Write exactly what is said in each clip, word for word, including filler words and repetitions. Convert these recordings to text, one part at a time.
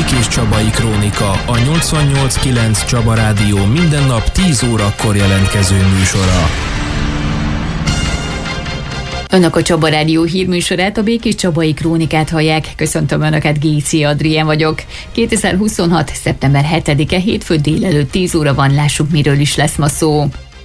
Békés-Csabai Krónika, a nyolcvannyolc kilenc Csaba Rádió minden nap tíz órakor jelentkező műsora. Önök a Csaba Rádió hírműsorát, a Békés-Csabai Krónikát hallják. Köszöntöm Önöket, Géci Adrien vagyok. kétezer-huszonhat. szeptember hetedike, hétfő délelőtt tíz óra van, lássuk, miről is lesz ma szó.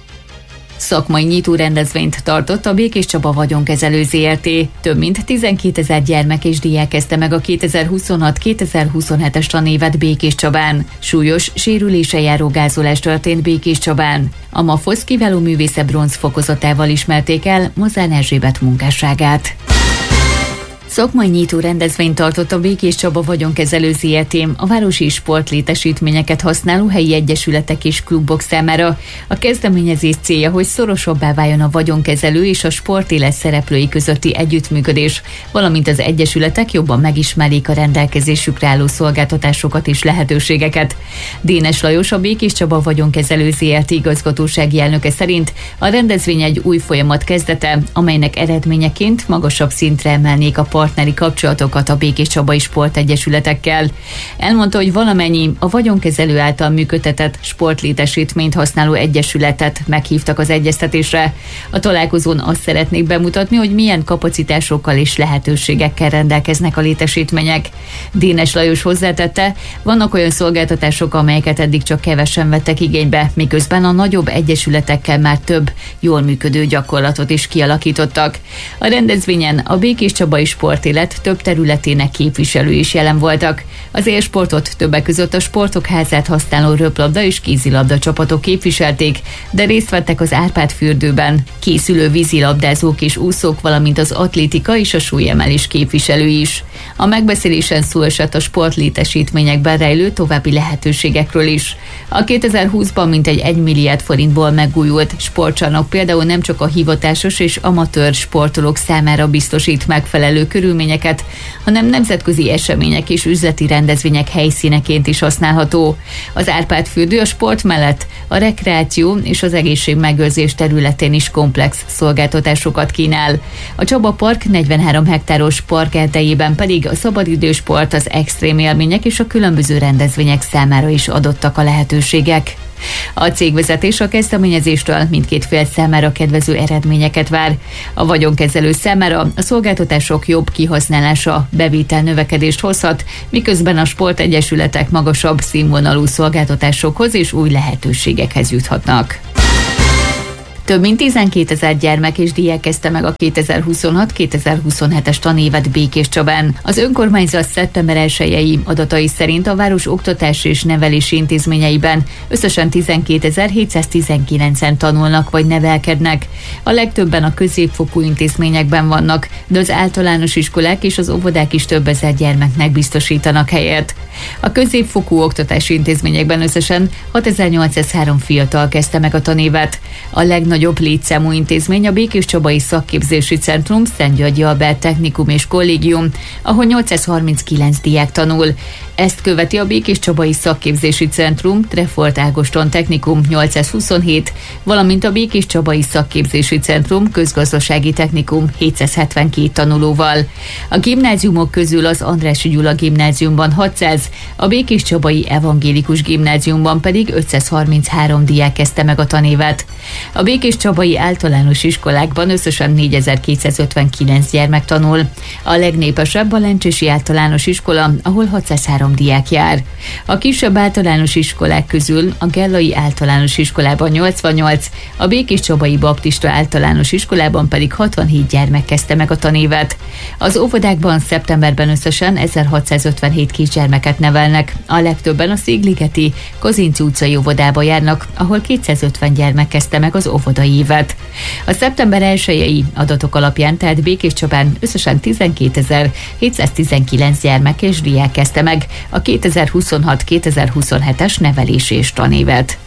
Szakmai nyitó rendezvényt tartott a Békés-Csaba Vagyonkezelő zé er té. Több mint tizenkétezer gyermek és diák kezdte meg a kétezer-huszonhat kétezer-huszonhetes tanévet Békés-Csabán. Súlyos sérülése járó gázolás történt Békés-Csabán. A MAFOSZ kiváló művésze bronz fokozatával ismerték el Mozán Erzsébet munkásságát. Szakmai nyitó rendezvényt tartott a Békés-Csaba Vagyonkezelő zé er té a városi sportlétesítményeket használó helyi egyesületek és klubok számára. A kezdeményezés célja, hogy szorosabbá váljon a vagyonkezelő és a sportélet szereplői közötti együttműködés, valamint az egyesületek jobban megismerjék a rendelkezésükre álló szolgáltatásokat és lehetőségeket. Dénes Lajos, a Békés-Csaba Vagyonkezelő zé er té igazgatósági elnöke szerint a rendezvény egy új folyamat kezdete, amelynek eredményeként magasabb szintre emelnék a partneri kapcsolatokat a békés-csabai sportegyesületekkel. Elmondta, hogy valamennyi a vagyonkezelő által működtetett sportlétesítményt használó egyesületet meghívtak az egyeztetésre. A találkozón azt szeretnék bemutatni, hogy milyen kapacitásokkal és lehetőségekkel rendelkeznek a létesítmények. Dénes Lajos hozzátette, vannak olyan szolgáltatások, amelyeket eddig csak kevesen vettek igénybe, miközben a nagyobb egyesületekkel már több jól működő gyakorlatot is kialakítottak. A rendezvényen a békés-csabai sport sportélet több területének képviselői is jelen voltak. Az élsportot többek között a Sportok Házát használó röplabda és kézilabda csapatok képviselték, de részt vettek az Árpád-fürdőben készülő vízilabdázók és úszók, valamint az atlétika és a súlyemelés képviselői is. A megbeszélésen szó esett a sportlétesítményekben rejlő további lehetőségekről is. A kétezer-húszban mintegy egy milliárd forintból megújult sportcsarnok például nem csak a hivatásos és amatőr sportolók számára biztosít megfelelő körülményeket, hanem nemzetközi események és üzleti rendezvények helyszíneként is használható. Az Árpád-fürdő a sport mellett a rekreáció és az egészségmegőrzés területén is komplex szolgáltatásokat kínál. A Csaba Park negyvenhárom hektáros parkerdejében pedig a szabadidősport, az extrém élmények és a különböző rendezvények számára is adottak a lehetőségek. A cégvezetés a kezdeményezéstől mindkét fél számára kedvező eredményeket vár. A vagyonkezelő számára a szolgáltatások jobb kihasználása bevétel növekedést hozhat, miközben a sportegyesületek magasabb színvonalú szolgáltatásokhoz és új lehetőségekhez juthatnak. Több mint tizenkétezer gyermek és diák kezdte meg a kétezer-huszonhat kétezer-huszonhetes tanévet Békés-Csabán. Az önkormányzat szeptember elsejei adatai szerint a város oktatási és nevelési intézményeiben összesen tizenkétezer-hétszáztizenkilencen tanulnak vagy nevelkednek. A legtöbben a középfokú intézményekben vannak, de az általános iskolák és az óvodák is több ezer gyermeknek biztosítanak helyet. A középfokú oktatási intézményekben összesen hatezer-nyolcszázhárom fiatal kezdte meg a tanévet. A legnagyobb létszámú intézmény a Békés-Csabai Szakképzési Centrum, Szent Györgyi Albert Technikum és Kollégium, ahol nyolcszázharminckilenc diák tanul. Ezt követi a Békés-Csabai Szakképzési Centrum, Trefort Ágoston Technikum nyolcszázhuszonhét, valamint a Békés-Csabai Szakképzési Centrum, Közgazdasági Technikum hétszázhetvenkét tanulóval. A gimnáziumok közül az Andrássy Gyula Gimnáziumban hatszáz, a Békés-Csabai Evangélikus Gimnáziumban pedig ötszázharminchárom diák kezdte meg a tanévet. A Békés-Csabai általános iskolákban összesen négyezer-kétszázötvenkilenc gyermek tanul. A legnépesebb a Lencsési Általános Iskola, ahol hatszázhárom diák jár. A kisebb általános iskolák közül a Gellai Általános Iskolában nyolcvannyolc, a Békés-Csabai Baptista Általános Iskolában pedig hatvanhét gyermek kezdte meg a tanévet. Az óvodákban szeptemberben összesen ezerhatszázötvenhét kisgyermeket nevelnek, a legtöbben a Szigligeti Kazinczy utcai óvodába járnak, ahol kétszázötven gyermek kezdte meg az óvodai évet. A szeptember elsejei adatok alapján tehát Békés-Csabán összesen tizenkétezer-hétszáztizenkilenc gyermek és diák kezdte meg a kétezer-huszonhat kétezer-huszonhetes nevelési és tanévet.